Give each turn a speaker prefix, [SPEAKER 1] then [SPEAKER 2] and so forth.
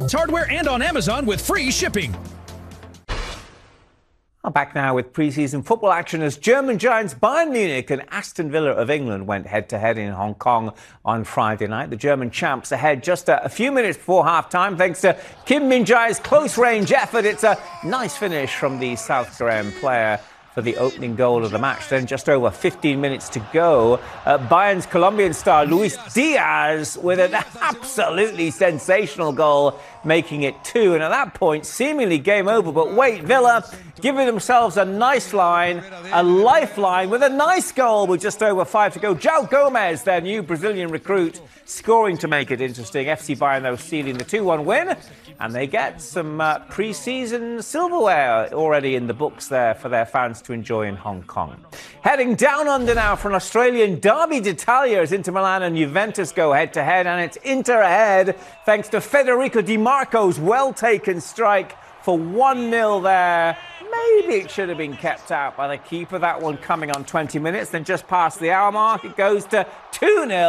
[SPEAKER 1] hardware and on Amazon with free shipping.
[SPEAKER 2] Back now with pre-season football action as German giants Bayern Munich and Aston Villa of England went head-to-head in Hong Kong on Friday night. The German champs ahead just a few minutes before half-time thanks to Kim Min-jae's close-range effort. It's a nice finish from the South Korean player for the opening goal of the match. Then just over 15 minutes to go. Bayern's Colombian star Luis Diaz with an absolutely sensational goal, making it 2. And at that point, seemingly game over. But wait, Villa giving themselves a nice line, a lifeline with a nice goal with just over 5 to go. João Gomes, their new Brazilian recruit, scoring to make it interesting. FC Bayern, though, stealing the 2-1 win. And they get some pre-season silverware already in the books there for their fans to enjoy in Hong Kong. Heading down under now for an Australian derby d'Italia as Inter Milan and Juventus go head-to-head. And it's Inter ahead thanks to Federico Di Marco's well-taken strike for 1-0 there. Maybe it should have been kept out by the keeper. That one coming on 20 minutes. Then just past the hour mark, it goes to 2-0.